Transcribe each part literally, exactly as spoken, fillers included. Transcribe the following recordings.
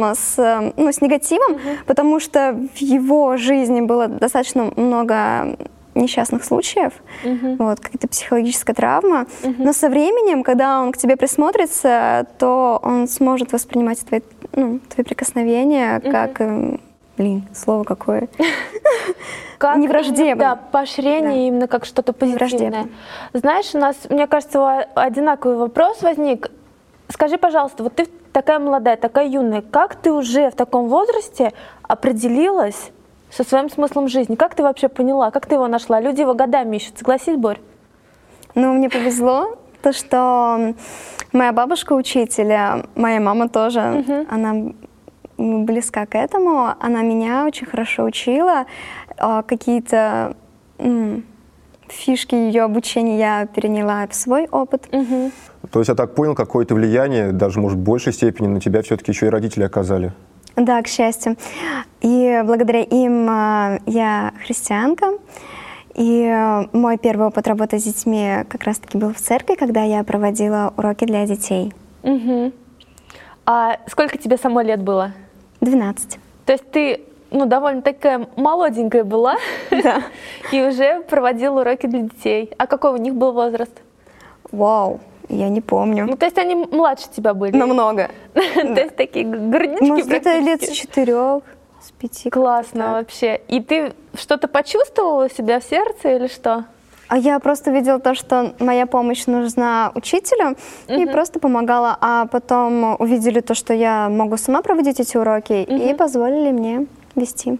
связанного с, ну, с негативом, uh-huh. потому что в его жизни было достаточно много несчастных случаев, uh-huh. вот, какая-то психологическая травма. Uh-huh. Но со временем, когда он к тебе присмотрится, то он сможет воспринимать твои, ну, твои прикосновения uh-huh. как... Блин, слово какое. Как невраждебно. Да, поощрение да. именно как что-то позитивное. Знаешь, у нас, мне кажется, одинаковый вопрос возник. Скажи, пожалуйста, вот ты такая молодая, такая юная, как ты уже в таком возрасте определилась со своим смыслом жизни? Как ты вообще поняла? Как ты его нашла? Люди его годами ищут. Согласись, Борь? Ну, мне повезло, то, что моя бабушка учитель, моя мама тоже, угу. она близка к этому. Она меня очень хорошо учила. Какие-то м, фишки ее обучения я переняла в свой опыт. Угу. То есть я так понял, какое-то влияние, даже, может, в большей степени на тебя все-таки еще и родители оказали? Да, к счастью. И благодаря им я христианка. И мой первый опыт работы с детьми как раз-таки был в церкви, когда я проводила уроки для детей. Угу. А сколько тебе самой лет было? двенадцать. То есть ты, ну, довольно такая молоденькая была, да. и уже проводила уроки для детей. А какой у них был возраст? Вау, я не помню. Ну, то есть они младше тебя были? Намного. То есть такие горнички практически. Может, это лет с четырех, с пяти. Классно вообще. И ты что-то почувствовала у себя в сердце или что? А я просто видела то, что моя помощь нужна учителю, uh-huh. и просто помогала. А потом увидели то, что я могу сама проводить эти уроки, uh-huh. и позволили мне вести.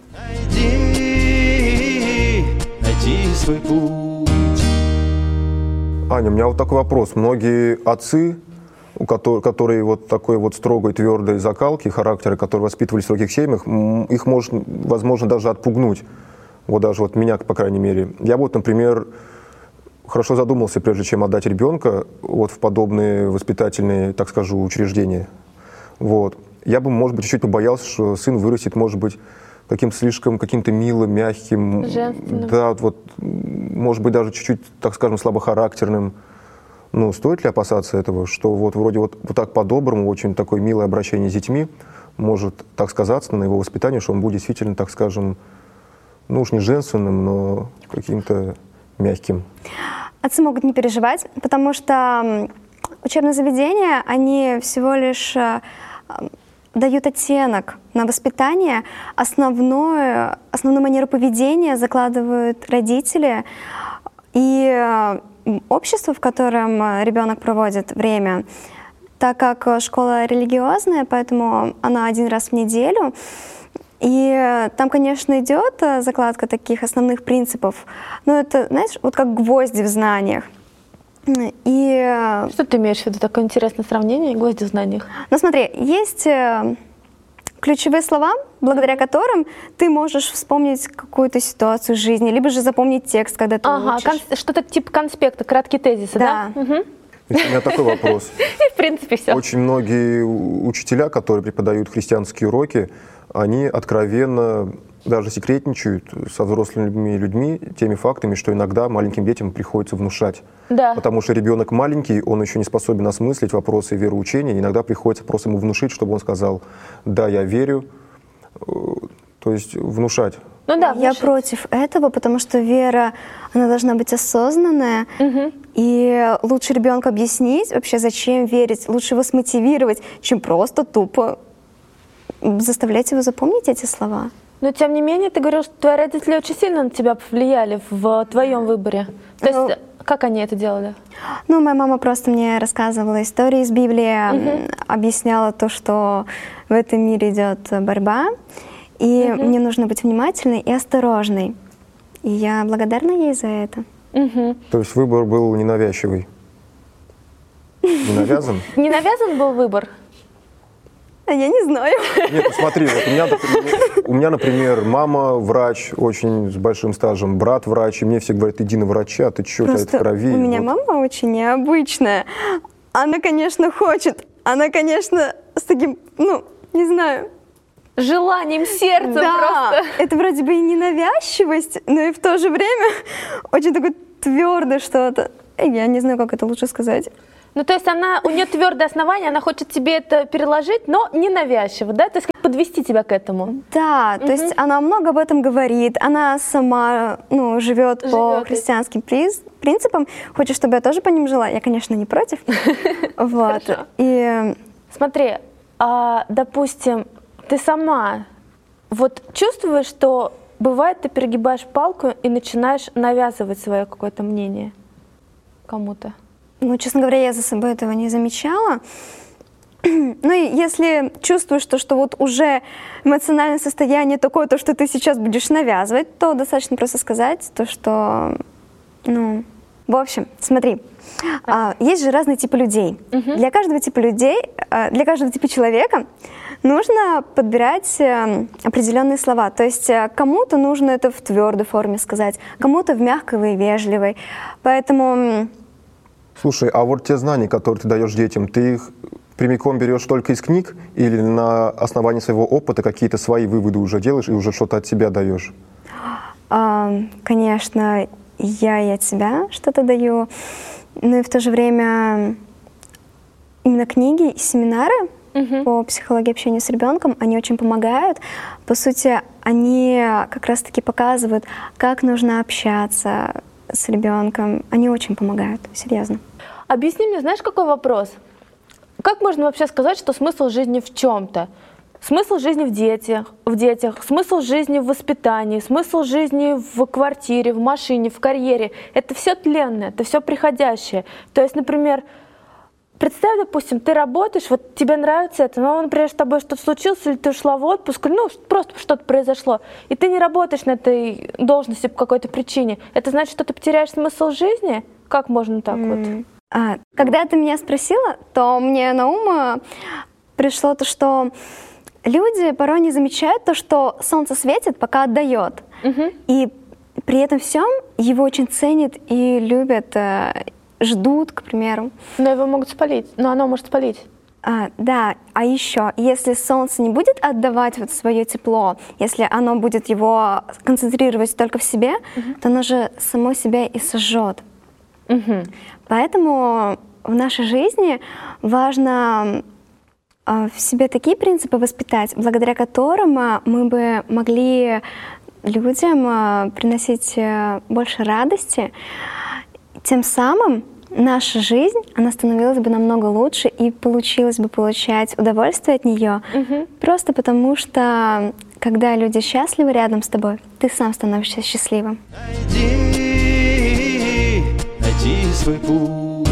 Найди, найди свой путь. Аня, у меня вот такой вопрос. Многие отцы, у которых, которые вот такой вот строгой, твердой закалки характера, которые воспитывались в таких семьях, их может, возможно, даже отпугнуть. Вот даже вот меня, по крайней мере. Я вот, например, хорошо задумался, прежде чем отдать ребенка вот в подобные воспитательные, так скажу, учреждения. Вот. Я бы, может быть, чуть-чуть побоялся, что сын вырастет, может быть, каким-то слишком, каким-то милым, мягким. Женственным. Да, вот, может быть, даже чуть-чуть, так скажем, слабохарактерным. Ну, стоит ли опасаться этого, что вот вроде вот, вот так по-доброму, очень такое милое обращение с детьми может так сказаться на его воспитании, что он будет действительно, так скажем, ну уж не женственным, но каким-то мягким. Отцы могут не переживать, потому что учебные заведения, они всего лишь дают оттенок на воспитание. Основное, основную манеру поведения закладывают родители. И общество, в котором ребенок проводит время, так как школа религиозная, поэтому она один раз в неделю, и там, конечно, идет закладка таких основных принципов, но это, знаешь, вот как гвозди в знаниях. И... Что ты имеешь в виду? Такое интересное сравнение, гвозди в знаниях? Ну смотри, есть ключевые слова, благодаря которым ты можешь вспомнить какую-то ситуацию в жизни, либо же запомнить текст, когда ты ага, учишь. Кон- что-то типа конспекта, краткие тезисы, да? Да. Угу. У меня такой вопрос. И в принципе все. Очень многие учителя, которые преподают христианские уроки, они откровенно даже секретничают со взрослыми людьми теми фактами, что иногда маленьким детям приходится внушать. Да. Потому что ребенок маленький, он еще не способен осмыслить вопросы вероучения. Иногда приходится просто ему внушить, чтобы он сказал: «Да, я верю». То есть внушать. Ну да, я внушить. против этого, потому что вера, она должна быть осознанная. Угу. И лучше ребенку объяснить вообще, зачем верить. Лучше его смотивировать, чем просто тупо заставлять его запомнить эти слова. Но тем не менее, ты говорил, что твои родители очень сильно на тебя повлияли в твоем выборе. То ну, есть, как они это делали? Ну, моя мама просто мне рассказывала истории из Библии, угу. объясняла то, что в этом мире идет борьба, и угу. мне нужно быть внимательной и осторожной. И я благодарна ей за это. Угу. То есть выбор был ненавязчивый? Не навязан? Не навязан был выбор? Я не знаю. Нет, ну смотри, вот у меня, у меня, например, мама врач, очень с большим стажем, брат врач, и мне все говорят: иди на врача, ты что, у тебя это в крови. У меня вот. мама очень необычная. Она, конечно, хочет, она, конечно, с таким, ну, не знаю. Желанием сердца да, просто. Это вроде бы и ненавязчивость, но и в то же время очень такое твердое что-то. Я не знаю, как это лучше сказать. Ну, то есть она, у нее твердое основание, она хочет тебе это переложить, но не навязчиво, да? То есть как подвести тебя к этому. Да, то угу. есть она много об этом говорит, она сама, ну, живет, живет по христианским приз, принципам, хочет, чтобы я тоже по ним жила. Я, конечно, не против. Вот. И смотри, а, допустим, ты сама вот чувствуешь, что бывает, ты перегибаешь палку и начинаешь навязывать свое какое-то мнение кому-то? Ну, честно говоря, я за собой этого не замечала. Ну, и если чувствуешь, то, что вот уже эмоциональное состояние такое, то, что ты сейчас будешь навязывать, то достаточно просто сказать то, что, ну, в общем, смотри, а, есть же разные типы людей. Uh-huh. Для каждого типа людей, для каждого типа человека нужно подбирать определенные слова. То есть кому-то нужно это в твердой форме сказать, кому-то в мягкой и вежливой. Поэтому... Слушай, а вот те знания, которые ты даешь детям, ты их прямиком берешь только из книг или на основании своего опыта какие-то свои выводы уже делаешь и уже что-то от себя даешь? А, конечно, я и от себя что-то даю. Но и в то же время именно книги и семинары uh-huh. по психологии общения с ребенком, они очень помогают. По сути, они как раз-таки показывают, как нужно общаться с ребенком. Они очень помогают, серьезно. Объясни мне, знаешь, какой вопрос? Как можно вообще сказать, что смысл жизни в чем-то? Смысл жизни в детях, в детях, смысл жизни в воспитании, смысл жизни в квартире, в машине, в карьере. Это все тленное, это все приходящее. То есть, например, представь, допустим, ты работаешь, вот тебе нравится это, но, например, с тобой что-то случилось, или ты ушла в отпуск, ну, просто что-то произошло, и ты не работаешь на этой должности по какой-то причине. Это значит, что ты потеряешь смысл жизни? Как можно так mm. вот? А, когда ты меня спросила, то мне на ум пришло то, что люди порой не замечают то, что солнце светит, пока отдает. Uh-huh. И при этом всем его очень ценят и любят, э, ждут, к примеру. Но его могут спалить, но оно может спалить. А, да, а еще, если солнце не будет отдавать вот свое тепло, если оно будет его концентрировать только в себе, uh-huh. то оно же само себя и сожжет. Uh-huh. Поэтому в нашей жизни важно в себе такие принципы воспитать, благодаря которым мы бы могли людям приносить больше радости. Тем самым наша жизнь, она становилась бы намного лучше и получилось бы получать удовольствие от нее. Угу. Просто потому что, когда люди счастливы рядом с тобой, ты сам становишься счастливым. Найди, найди свой путь.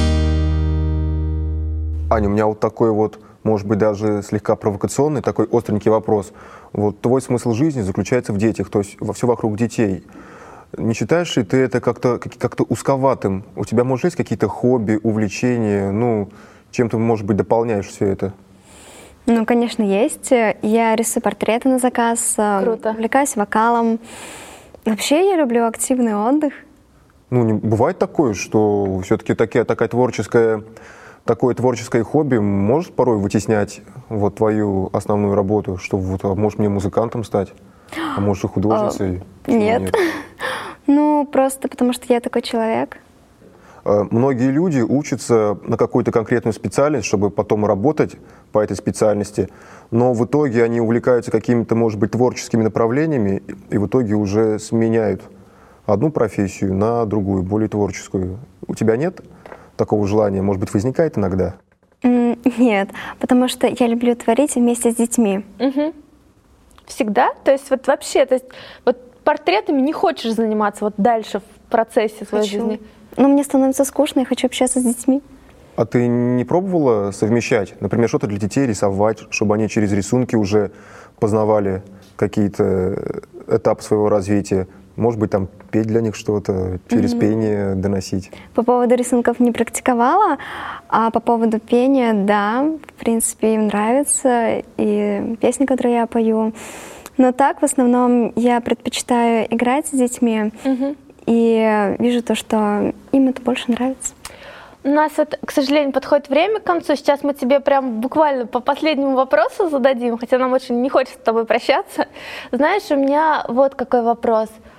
Аня, у меня вот такой вот, может быть, даже слегка провокационный, такой остренький вопрос. Вот твой смысл жизни заключается в детях, то есть во все вокруг детей. Не считаешь ли ты это как-то, как-то узковатым? У тебя, может, есть какие-то хобби, увлечения? Ну, чем ты, может быть, дополняешь все это? Ну, конечно, есть. Я рисую портреты на заказ. Круто. Увлекаюсь вокалом. Вообще я люблю активный отдых. Ну, не, бывает такое, что все-таки такая, такая творческая... Такое творческое хобби может порой вытеснять вот твою основную работу, что вот, а может мне музыкантом стать, а может и художницей? О, нет. нет. Ну, просто потому что я такой человек. Многие люди учатся на какую-то конкретную специальность, чтобы потом работать по этой специальности, но в итоге они увлекаются какими-то, может быть, творческими направлениями и в итоге уже сменяют одну профессию на другую, более творческую. У тебя нет такого желания, может быть, возникает иногда? Нет, потому что я люблю творить вместе с детьми. Угу. Всегда? То есть вот вообще, то есть вот портретами не хочешь заниматься вот дальше в процессе своей хочу. жизни? Но мне становится скучно, я хочу общаться с детьми. А ты не пробовала совмещать, например, что-то для детей рисовать, чтобы они через рисунки уже познавали какие-то этапы своего развития? Может быть, там петь для них что-то, через mm-hmm. пение доносить? По поводу рисунков не практиковала, а по поводу пения, да, в принципе, им нравится и песни, которые я пою. Но так, в основном, я предпочитаю играть с детьми mm-hmm. и вижу то, что им это больше нравится. У нас, вот, к сожалению, подходит время к концу. Сейчас мы тебе прям буквально по последнему вопросу зададим, хотя нам очень не хочется с тобой прощаться. Знаешь, у меня вот какой вопрос.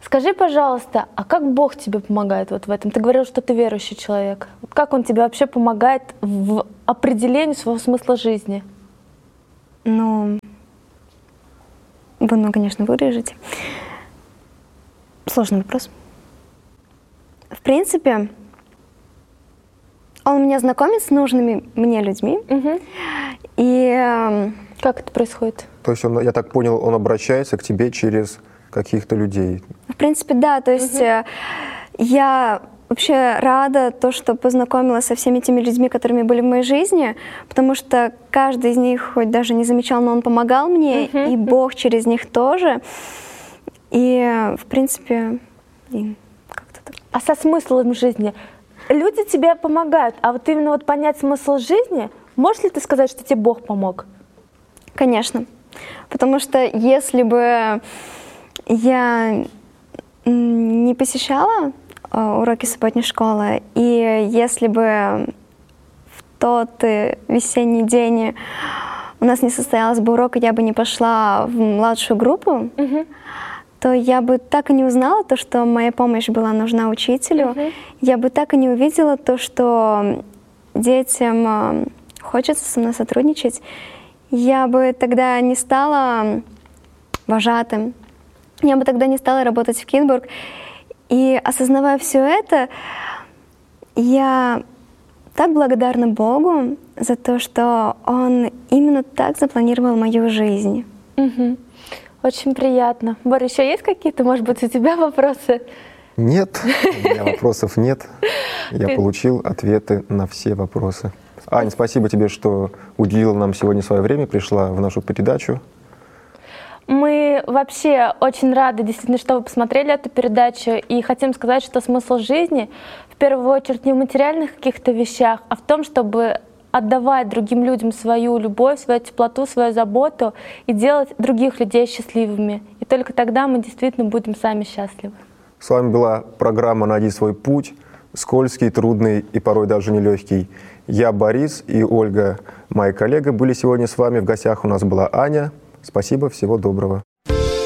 Скажи, пожалуйста, а как Бог тебе помогает вот в этом? Ты говорил, что ты верующий человек. Вот как Он тебе вообще помогает в определении своего смысла жизни? Ну, вы, ну, конечно, вырежете. Сложный вопрос. В принципе, Он меня знакомит с нужными мне людьми. Угу. И как это происходит? То есть, он, я так понял, он обращается к тебе через каких-то людей? В принципе, да. То есть угу. я вообще рада, то, что познакомилась со всеми теми людьми, которыми были в моей жизни, потому что каждый из них, хоть даже не замечал, но он помогал мне, угу. и Бог через них тоже. И, в принципе, и как-то так. А со смыслом жизни? Люди тебе помогают, а вот именно вот понять смысл жизни, можешь ли ты сказать, что тебе Бог помог? Конечно. Потому что если бы я не посещала уроки субботней школы, и если бы в тот весенний день у нас не состоялось бы урок, и я бы не пошла в младшую группу, угу. то я бы так и не узнала то, что моя помощь была нужна учителю. Uh-huh. Я бы так и не увидела то, что детям хочется со мной сотрудничать. Я бы тогда не стала вожатым. Я бы тогда не стала работать в Кинбург. И осознавая все это, я так благодарна Богу за то, что Он именно так запланировал мою жизнь. Uh-huh. Очень приятно. Боря, еще есть какие-то, может быть, у тебя вопросы? Нет, у меня вопросов нет. Я получил ответы на все вопросы. Ань, спасибо тебе, что уделила нам сегодня свое время, пришла в нашу передачу. Мы вообще очень рады, действительно, что вы посмотрели эту передачу, и хотим сказать, что смысл жизни в первую очередь не в материальных каких-то вещах, а в том, чтобы отдавать другим людям свою любовь, свою теплоту, свою заботу и делать других людей счастливыми. И только тогда мы действительно будем сами счастливы. С вами была программа «Найди свой путь». Скользкий, трудный и порой даже нелегкий. Я Борис и Ольга, моя коллега, были сегодня с вами. В гостях у нас была Аня. Спасибо, всего доброго.